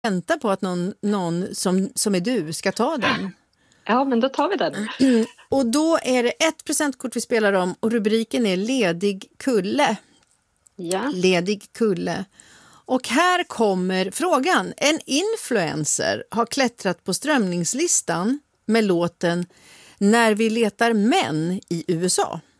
väntar på att någon som är du ska ta den. Ja, men då tar vi den. Och då är det 1 presentkort vi spelar om och rubriken är Ledig kulle. Ja. Ledig kulle. Och här kommer frågan. En influencer har klättrat på strömningslistan med låten När vi letar män i USA.